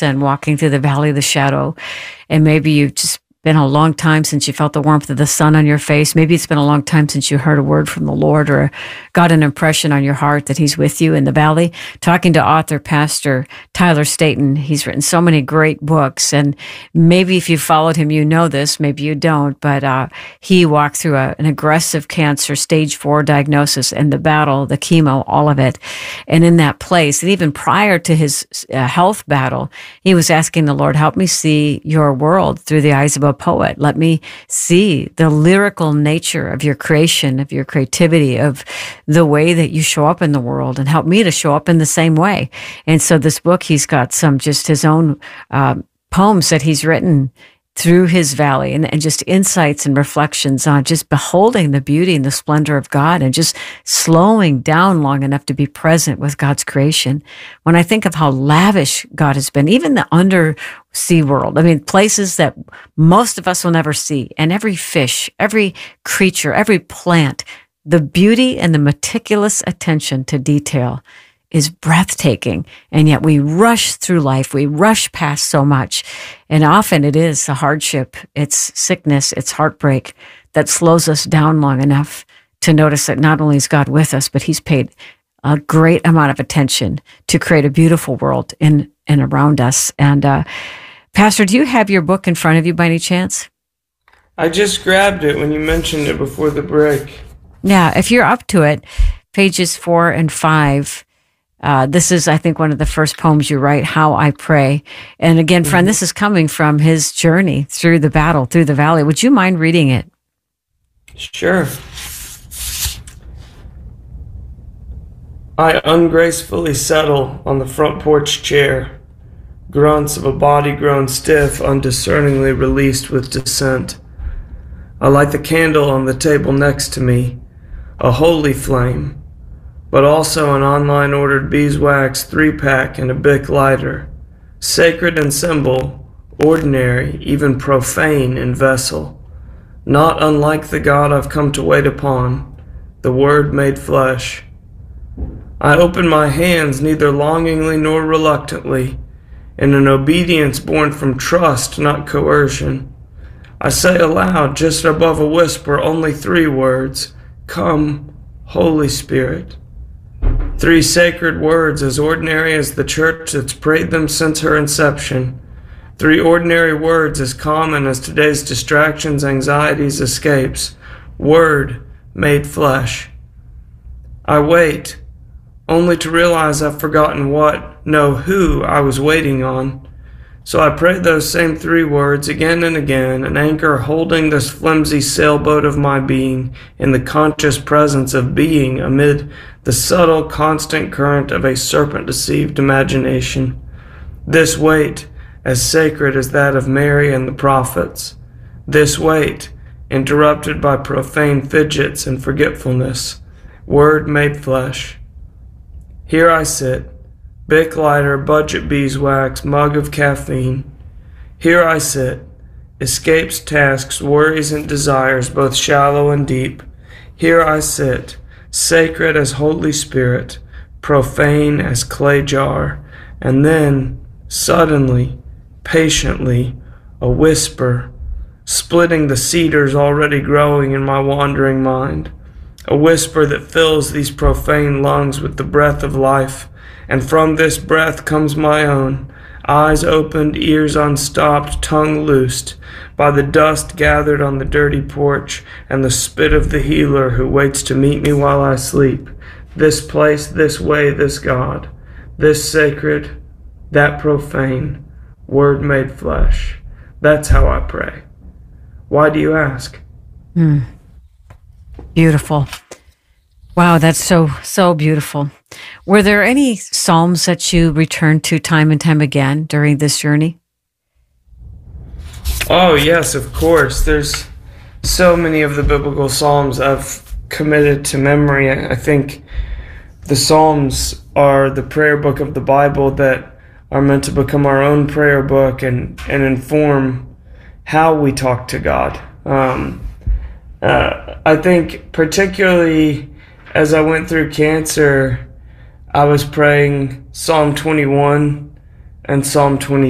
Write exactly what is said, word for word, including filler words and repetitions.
person walking through the valley of the shadow, and maybe you've just been a long time since you felt the warmth of the sun on your face. Maybe it's been a long time since you heard a word from the Lord or got an impression on your heart that he's with you in the valley. Talking to author, pastor Tyler Staton. He's written so many great books, and maybe if you followed him, you know this, maybe you don't, but uh, he walked through a, an aggressive cancer, stage four diagnosis, and the battle, the chemo, all of it. And in that place, and even prior to his uh, health battle, he was asking the Lord, help me see your world through the eyes of a poet. Let me see the lyrical nature of your creation, of your creativity, of the way that you show up in the world, and help me to show up in the same way. And so this book, he's got some just his own uh, poems that he's written through his valley, and, and just insights and reflections on just beholding the beauty and the splendor of God, and just slowing down long enough to be present with God's creation. When I think of how lavish God has been, even the undersea world, I mean, places that most of us will never see, and every fish, every creature, every plant, the beauty and the meticulous attention to detail is breathtaking. And yet we rush through life. We rush past so much. And often it is a hardship. It's sickness. It's heartbreak that slows us down long enough to notice that not only is God with us, but he's paid a great amount of attention to create a beautiful world in and around us. And uh, Pastor, do you have your book in front of you by any chance? I just grabbed it when you mentioned it before the break. Yeah, if you're up to it, pages four and five. Uh, this is, I think, one of the first poems you write, How I Pray. And again, friend, this is coming from his journey through the battle, through the valley. Would you mind reading it? Sure. I ungracefully settle on the front porch chair, grunts of a body grown stiff, undiscerningly released with dissent. I light the candle on the table next to me, a holy flame, but also an online ordered beeswax three-pack and a Bic lighter, sacred in symbol, ordinary, even profane in vessel, not unlike the God I've come to wait upon, the Word made flesh. I open my hands neither longingly nor reluctantly, in an obedience born from trust, not coercion. I say aloud, just above a whisper, only three words, Come, Holy Spirit. Three sacred words as ordinary as the church that's prayed them since her inception. Three ordinary words as common as today's distractions, anxieties, escapes. Word made flesh. I wait, only to realize I've forgotten what, no, who I was waiting on. So I pray those same three words again and again, an anchor holding this flimsy sailboat of my being in the conscious presence of being amid the subtle, constant current of a serpent-deceived imagination. This weight, as sacred as that of Mary and the prophets. This weight, interrupted by profane fidgets and forgetfulness. Word made flesh. Here I sit, Bic lighter, budget beeswax, mug of caffeine. Here I sit, escapes, tasks, worries, and desires, both shallow and deep. Here I sit, sacred as Holy Spirit, profane as clay jar, and then, suddenly, patiently, a whisper, splitting the cedars already growing in my wandering mind, a whisper that fills these profane lungs with the breath of life, and from this breath comes my own, eyes opened, ears unstopped, tongue loosed, by the dust gathered on the dirty porch and the spit of the healer who waits to meet me while I sleep. This place, this way, this God, this sacred, that profane, Word made flesh. That's how I pray. Why do you ask? Hmm. Beautiful. Wow, that's so, so beautiful. Were there any Psalms that you returned to time and time again during this journey? Oh, yes, of course. There's so many of the biblical Psalms I've committed to memory. I think the Psalms are the prayer book of the Bible that are meant to become our own prayer book and, and inform how we talk to God. Um, uh, I think particularly as I went through cancer, I was praying Psalm twenty-one and Psalm twenty.